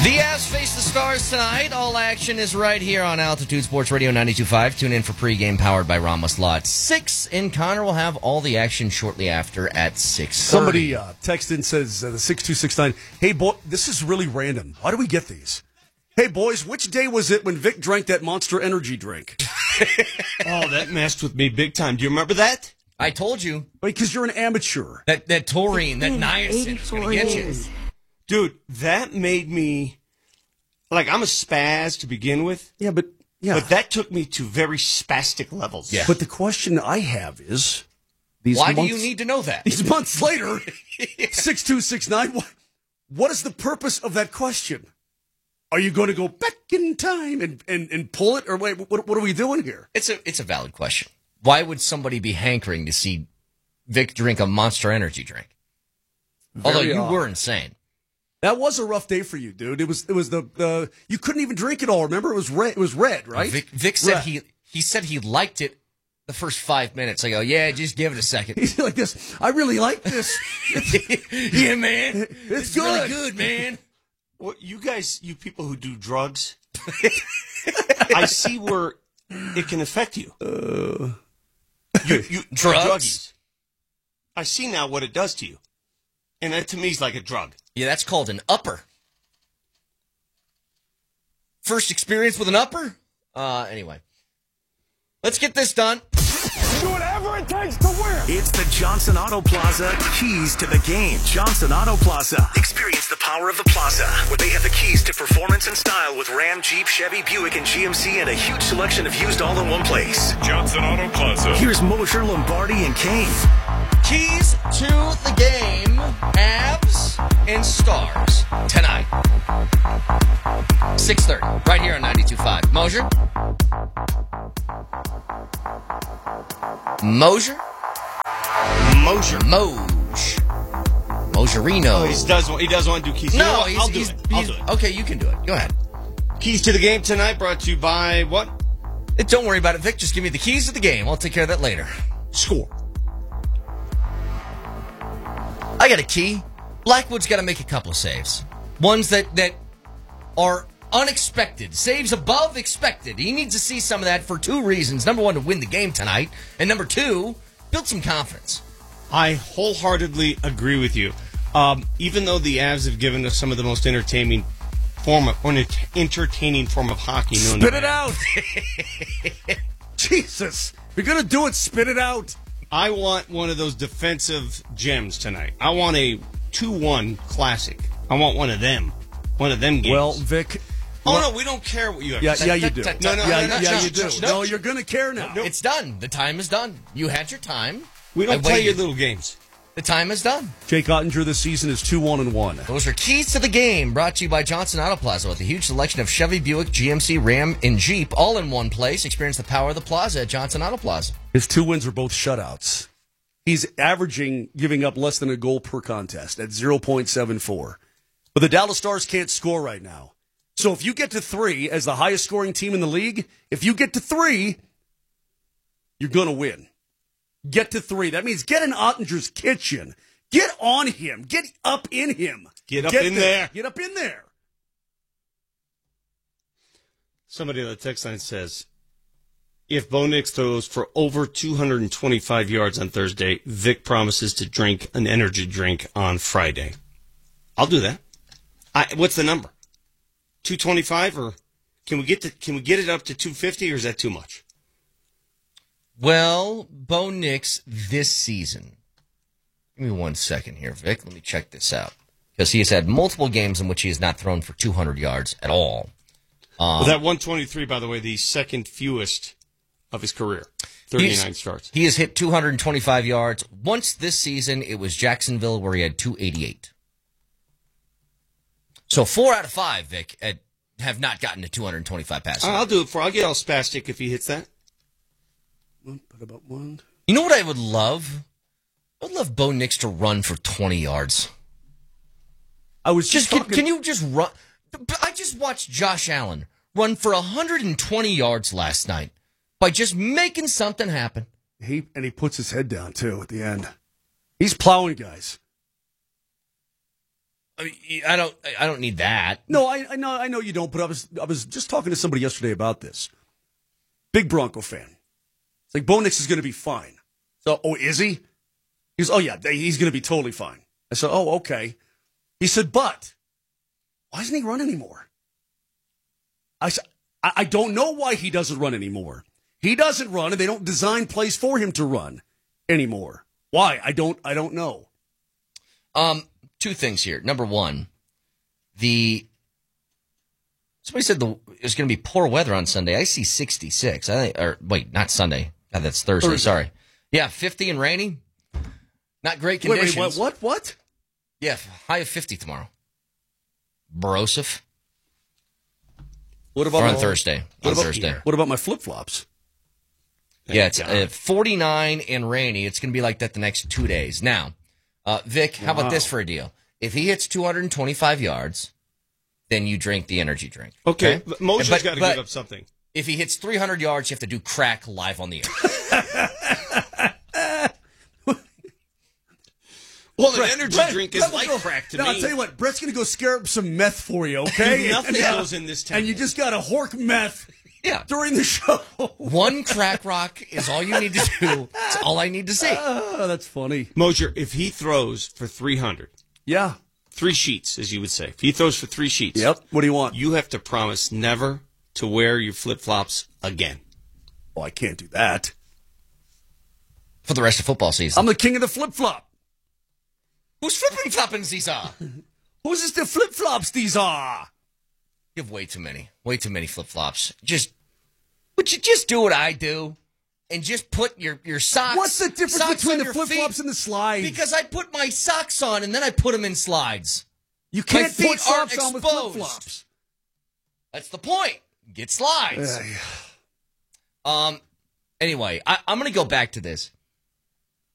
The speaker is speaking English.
The Avs face the Stars tonight. All action is right here on Altitude Sports Radio 92.5. Tune in for pregame powered by Ramos Law at 6. And Connor will have all the action shortly after at 6:30. Somebody texted and says, the 6269, hey, boy, this is really random. Why do we get these? Hey, boys, which day was it when Vic drank that Monster Energy drink? Oh, that messed with me big time. Do you remember that? I told you. Because you're an amateur. That taurine, that niacin is going to get you. Dude, that made me, like, I'm a spaz to begin with. Yeah. But that took me to very spastic levels. Yeah. But the question I have is, why do you need to know that? These months later, 6269, what is the purpose of that question? Are you going to go back in time and pull it? Or wait, what are we doing here? It's a valid question. Why would somebody be hankering to see Vic drink a Monster Energy drink? Although you were insane. That was a rough day for you, dude. It was the you couldn't even drink it all. Remember, it was red, right? Vic said he said he liked it the first 5 minutes. I go, yeah, just give it a second. He's like this. I really like this. Yeah, man, it's good. Really good, man. Well, you guys, you people who do drugs, I see where it can affect you. You drugs? I see now what it does to you, and that to me is like a drug. Yeah, that's called an upper. First experience with an upper? Anyway. Let's get this done. Do whatever it takes to win. It's the Johnson Auto Plaza keys to the game. Johnson Auto Plaza. Experience the power of the plaza, where they have the keys to performance and style with Ram, Jeep, Chevy, Buick, and GMC, and a huge selection of used all in one place. Johnson Auto Plaza. Here's Mosher, Lombardi, and Kane. Keys to the game, Avs and Stars tonight. 6:30, right here on 92.5. Mosher? Mosher? Moserino. Oh, he does want to do keys. No, I'll do it. Okay, you can do it. Go ahead. Keys to the game tonight brought to you by what? Don't worry about it, Vic. Just give me the keys to the game. I'll take care of that later. Score. I got a key. Blackwood's got to make a couple of saves. Ones that are unexpected. Saves above expected. He needs to see some of that for two reasons. Number one, to win the game tonight. And number two, build some confidence. I wholeheartedly agree with you. Even though the Avs have given us some of the most entertaining form of hockey known to Spit it out. Jesus. If you're going to do it, spit it out. I want one of those defensive gems tonight. I want a 2-1 classic. I want one of them. One of them games. Well, Vic. No, we don't care what you have to say. Yeah, you do. No, you do. No, you're going to care now. It's done. The time is done. You had your time. We don't play your little games. The time is done. Jake Ottinger this season is 2-1-1. Those are keys to the game, brought to you by Johnson Auto Plaza with a huge selection of Chevy, Buick, GMC, Ram, and Jeep, all in one place. Experience the power of the plaza at Johnson Auto Plaza. His 2 wins are both shutouts. He's averaging giving up less than a goal per contest at 0.74. But the Dallas Stars can't score right now. So if you get to 3 as the highest scoring team in the league, if you get to 3, you're going to win. Get to 3. That means get in Ottinger's kitchen. Get on him. Get up in him. Get in there. Get up in there. Somebody on the text line says, if Bo Nix throws for over 225 yards on Thursday, Vic promises to drink an energy drink on Friday. I'll do that. What's the number? 225, or can we get it up to 250, or is that too much? Well, Bo Nix this season. Give me 1 second here, Vic. Let me check this out. Because he has had multiple games in which he has not thrown for 200 yards at all. Well, that 123, by the way, the second fewest of his career. 39 starts. He has hit 225 yards. Once this season, it was Jacksonville where he had 288. So 4 out of 5, Vic, have not gotten to 225 passes. I'll do it I'll get all spastic if he hits that. About 1. You know what I would love? I would love Bo Nix to run for 20 yards. I was just talking... Can you just run? I just watched Josh Allen run for 120 yards last night by just making something happen. He puts his head down, too, at the end. He's plowing guys. I don't need that. No, I know you don't. But I was just talking to somebody yesterday about this. Big Bronco fan. It's like Bo Nix is going to be fine. So, is he? He goes, oh yeah, he's going to be totally fine. I said, oh okay. He said, but why doesn't he run anymore? I said, I don't know why he doesn't run anymore. He doesn't run, and they don't design plays for him to run anymore. Why? I don't know. Two things here. Number one, somebody said it's going to be poor weather on Sunday. I see 66. Not Sunday. God, that's Thursday. Sorry. Yeah, 50 and rainy. Not great conditions. Wait, what? Yeah, high of 50 tomorrow. Broseph. What about on Thursday? What about my flip-flops? Yeah, it's 49 and rainy. It's going to be like that the next 2 days. Now, Vic, how about this for a deal? If he hits 225 yards, then you drink the energy drink. Okay? Mojo's got to give up something. If he hits 300 yards, you have to do crack live on the air. Well, an energy drink is like crack to me. I'll tell you what, Brett's going to go scare up some meth for you, okay? Nothing goes in this temple. And you just got to hork meth during the show. One crack rock is all you need to do. That's all I need to say. Oh, that's funny. Mosier, if he throws for 300. Yeah. 3 sheets, as you would say. If he throws for 3 sheets. Yep. What do you want? You have to promise never to wear your flip-flops again. Oh, I can't do that. For the rest of football season. I'm the king of the flip-flop. Who's flipping-flopping these are? Who's this the flip-flops these are? You have way too many flip-flops. Would you just do what I do and just put your socks? What's the difference between the flip-flops and the slides? Because I put my socks on and then I put them in slides. You can't my feet put socks on exposed. with flip-flops. That's the point. Get slides. Anyway, I'm going to go back to this.